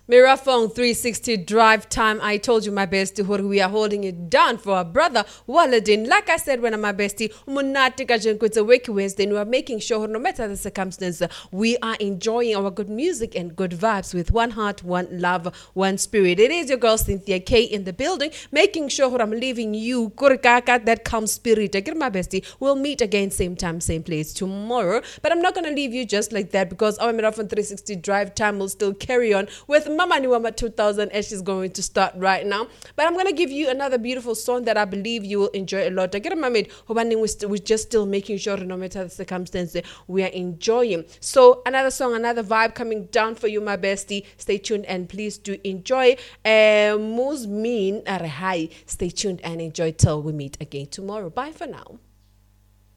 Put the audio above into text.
Mirafong 360 drive time. I told you, my bestie, we are holding it down for our brother Waladin. Like I said, when I'm my bestie, it's a Wake Wednesday, and we are making sure, no matter the circumstance, we are enjoying our good music and good vibes with one heart, one love, one spirit. It is your girl Cynthia K in the building, making sure I'm leaving you that calm spirit. I get my bestie. We'll meet again, same time, same place tomorrow. But I'm not gonna leave you just like that, because our Mirafong 360 drive time will still carry on with Mama Niwama 2000, and she's going to start right now. But I'm going to give you another beautiful song that I believe you will enjoy a lot. I get a moment, we're just still making sure, no matter the circumstance, we are enjoying. So another song, another vibe coming down for you, my bestie. Stay tuned and please do enjoy. Stay tuned and enjoy till we meet again tomorrow. Bye for now.